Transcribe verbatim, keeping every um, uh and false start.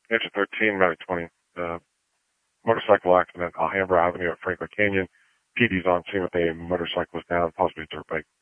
Engine thirteen, Medic twenty. Uh, motorcycle accident, Alhambra Avenue at Franklin Canyon. P D's on scene with a motorcyclist down, possibly a dirt bike.